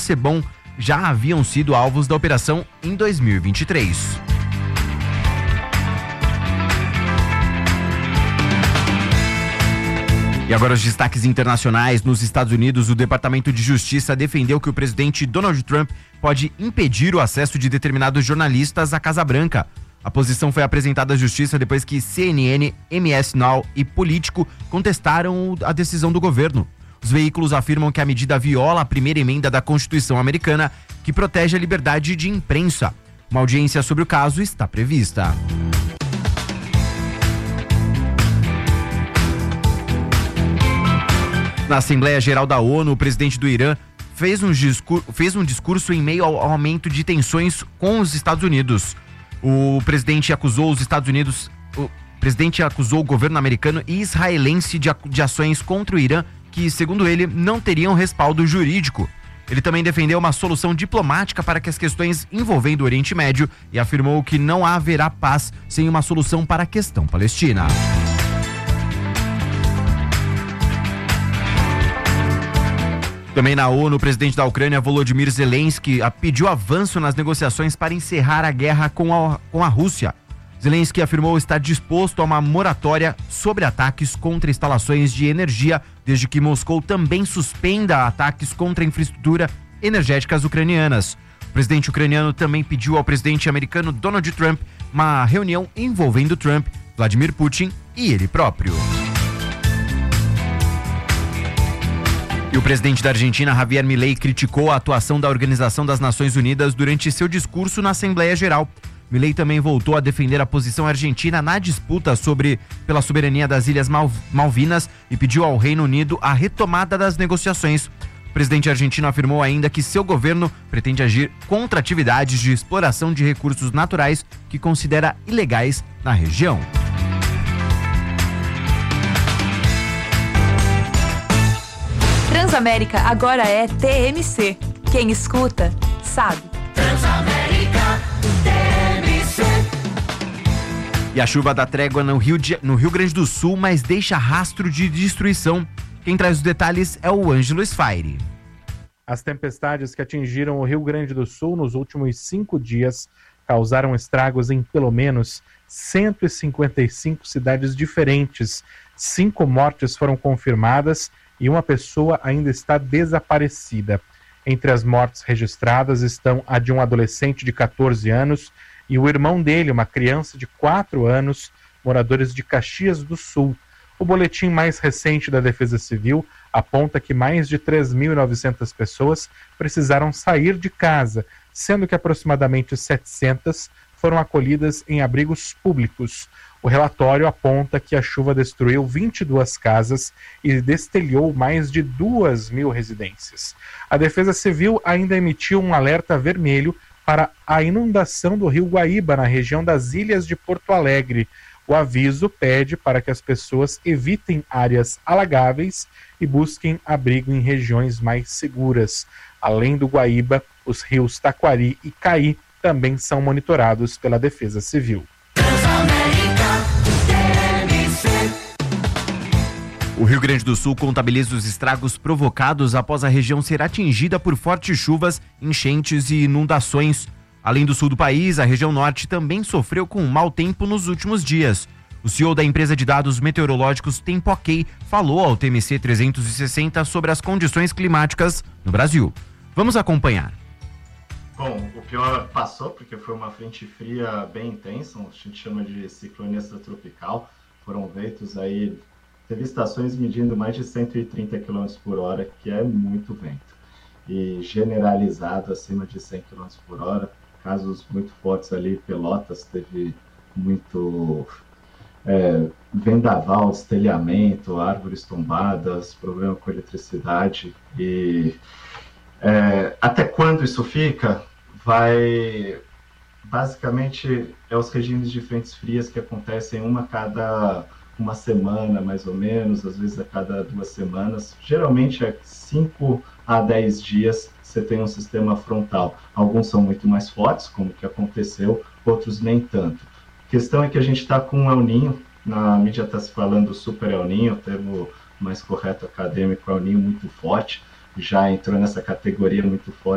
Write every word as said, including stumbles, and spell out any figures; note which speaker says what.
Speaker 1: Sebom já haviam sido alvos da operação em dois mil e vinte e três. E agora os destaques internacionais. Nos Estados Unidos, o Departamento de Justiça defendeu que o presidente Donald Trump pode impedir o acesso de determinados jornalistas à Casa Branca. A posição foi apresentada à Justiça depois que C N N, M S Now e Político contestaram a decisão do governo. Os veículos afirmam que a medida viola a primeira emenda da Constituição americana, que protege a liberdade de imprensa. Uma audiência sobre o caso está prevista. Na Assembleia Geral da ONU, o presidente do Irã fez um discurso, fez um discurso em meio ao aumento de tensões com os Estados Unidos. O presidente acusou os Estados Unidos, o presidente acusou o governo americano e israelense de, de ações contra o Irã que, segundo ele, não teriam respaldo jurídico. Ele também defendeu uma solução diplomática para que as questões envolvendo o Oriente Médio e afirmou que não haverá paz sem uma solução para a questão palestina. Também na ONU, o presidente da Ucrânia, Volodymyr Zelensky, pediu avanço nas negociações para encerrar a guerra com a, com a Rússia. Zelensky afirmou estar disposto a uma moratória sobre ataques contra instalações de energia, desde que Moscou também suspenda ataques contra a infraestrutura energéticas ucranianas. O presidente ucraniano também pediu ao presidente americano Donald Trump uma reunião envolvendo Trump, Vladimir Putin e ele próprio. E o presidente da Argentina, Javier Milei, criticou a atuação da Organização das Nações Unidas durante seu discurso na Assembleia Geral. Milei também voltou a defender a posição argentina na disputa sobre, pela soberania das Ilhas Mal, Malvinas e pediu ao Reino Unido a retomada das negociações. O presidente argentino afirmou ainda que seu governo pretende agir contra atividades de exploração de recursos naturais que considera ilegais na região.
Speaker 2: Transamérica agora é T M C. Quem escuta, sabe.
Speaker 3: Transamérica, T M C.
Speaker 1: E a chuva dá trégua no Rio, de, no Rio Grande do Sul, mas deixa rastro de destruição. Quem traz os detalhes é o Ângelo Sfaire.
Speaker 4: As tempestades que atingiram o Rio Grande do Sul nos últimos cinco dias causaram estragos em pelo menos cento e cinquenta e cinco cidades diferentes. Cinco mortes foram confirmadas e uma pessoa ainda está desaparecida. Entre as mortes registradas estão a de um adolescente de catorze anos e o irmão dele, uma criança de quatro anos, moradores de Caxias do Sul. O boletim mais recente da Defesa Civil aponta que mais de três mil e novecentas pessoas precisaram sair de casa, sendo que aproximadamente setecentas foram acolhidas em abrigos públicos. O relatório aponta que a chuva destruiu vinte e duas casas e destelhou mais de duas mil residências. A Defesa Civil ainda emitiu um alerta vermelho para a inundação do rio Guaíba, na região das Ilhas de Porto Alegre. O aviso pede para que as pessoas evitem áreas alagáveis e busquem abrigo em regiões mais seguras. Além do Guaíba, os rios Taquari e Caí também são monitorados pela Defesa Civil.
Speaker 1: O Rio Grande do Sul contabiliza os estragos provocados após a região ser atingida por fortes chuvas, enchentes e inundações. Além do sul do país, a região norte também sofreu com um mau tempo nos últimos dias. O C E O da empresa de dados meteorológicos Tempo-Ok falou ao T M C trezentos e sessenta sobre as condições climáticas no Brasil. Vamos acompanhar.
Speaker 5: Bom, o pior passou porque foi uma frente fria bem intensa, a gente chama de ciclone extratropical. Foram ventos aí, teve estações medindo mais de cento e trinta quilômetros por hora, que é muito vento. E generalizado acima de cem quilômetros por hora, casos muito fortes ali, Pelotas teve muito é, vendaval, estelhamento, árvores tombadas, problema com eletricidade. E é, até quando isso fica? Vai, basicamente, é os regimes de frentes frias que acontecem uma a cada uma semana, mais ou menos, às vezes a cada duas semanas. Geralmente é cinco a dez dias você tem um sistema frontal. Alguns são muito mais fortes, como que aconteceu, outros nem tanto. A questão é que a gente está com um El Niño, na mídia está se falando Super El Niño, o termo mais correto acadêmico, El Niño muito forte, já entrou nessa categoria muito forte.